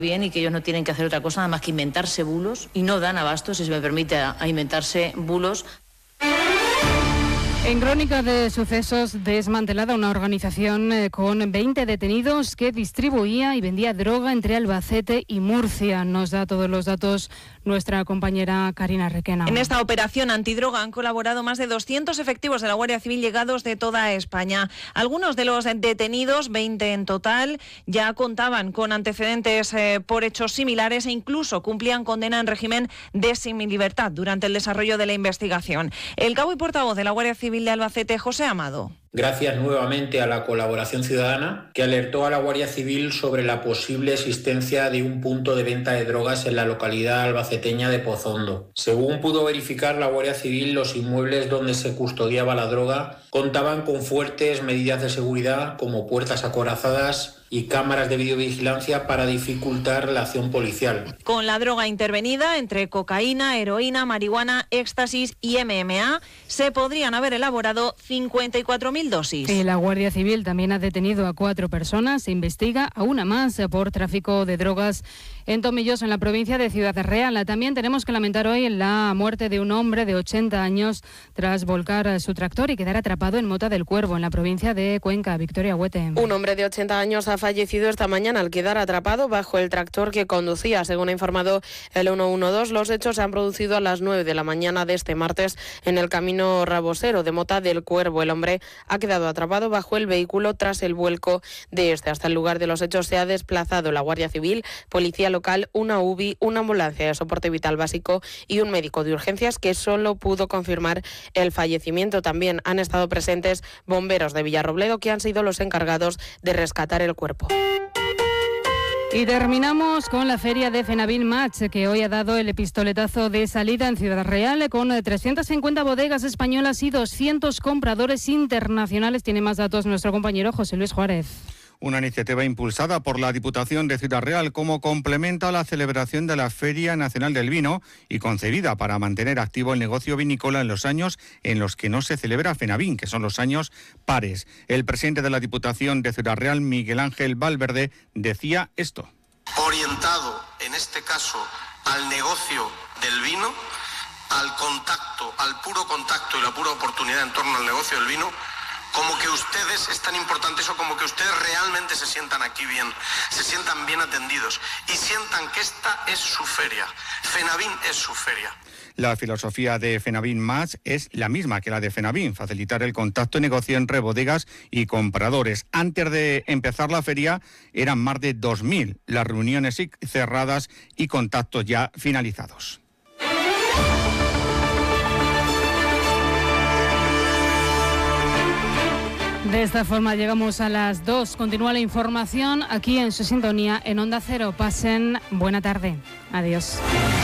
bien y que ellos no tienen que hacer otra cosa nada más que inventarse bulos y no dan abasto, si se me permite, a inventarse bulos. En crónica de sucesos, desmantelada una organización con 20 detenidos que distribuía y vendía droga entre Albacete y Murcia. Nos da todos los datos nuestra compañera Karina Requena. En esta operación antidroga han colaborado más de 200 efectivos de la Guardia Civil llegados de toda España. Algunos de los detenidos, 20 en total, ya contaban con antecedentes por hechos similares e incluso cumplían condena en régimen de semilibertad durante el desarrollo de la investigación. El cabo y portavoz de la Guardia Civil de Albacete, José Amado. Gracias nuevamente a la colaboración ciudadana que alertó a la Guardia Civil sobre la posible existencia de un punto de venta de drogas en la localidad albaceteña de Pozondo. Según pudo verificar la Guardia Civil, los inmuebles donde se custodiaba la droga contaban con fuertes medidas de seguridad como puertas acorazadas y cámaras de videovigilancia para dificultar la acción policial. Con la droga intervenida, entre cocaína, heroína, marihuana, éxtasis y MMA, se podrían haber elaborado 54.000 dosis. Y la Guardia Civil también ha detenido a 4 personas. Se investiga a una más por tráfico de drogas en Tomelloso, en la provincia de Ciudad Real. También tenemos que lamentar hoy la muerte de un hombre de 80 años tras volcar su tractor y quedar atrapado en Mota del Cuervo, en la provincia de Cuenca. Victoria Huete. Un hombre de 80 años ha fallecido esta mañana al quedar atrapado bajo el tractor que conducía. Según ha informado el 112, los hechos se han producido a las 9 de la mañana de este martes en el camino Rabosero de Mota del Cuervo. El hombre ha quedado atrapado bajo el vehículo tras el vuelco de este. Hasta el lugar de los hechos se ha desplazado la Guardia Civil, Policía Local, una UBI, una ambulancia de soporte vital básico y un médico de urgencias que solo pudo confirmar el fallecimiento. También han estado presentes bomberos de Villarrobledo, que han sido los encargados de rescatar el cuerpo. Y terminamos con la feria de Fenavin Match, que hoy ha dado el pistoletazo de salida en Ciudad Real con 350 bodegas españolas y 200 compradores internacionales. Tiene más datos nuestro compañero José Luis Juárez. Una iniciativa impulsada por la Diputación de Ciudad Real como complemento a la celebración de la Feria Nacional del Vino y concebida para mantener activo el negocio vinícola en los años en los que no se celebra Fenavin, que son los años pares. El presidente de la Diputación de Ciudad Real, Miguel Ángel Valverde, decía esto. Orientado, en este caso, al negocio del vino, al contacto, al puro contacto y la pura oportunidad en torno al negocio del vino, como que ustedes, es tan importante eso, como que ustedes realmente se sientan aquí bien, se sientan bien atendidos y sientan que esta es su feria. Fenavin es su feria. La filosofía de Fenavin Match es la misma que la de Fenavin, facilitar el contacto y negocio entre bodegas y compradores. Antes de empezar la feria eran más de 2.000 las reuniones cerradas y contactos ya finalizados. De esta forma llegamos a las 2. Continúa la información aquí en su sintonía en Onda Cero. Pasen buena tarde. Adiós.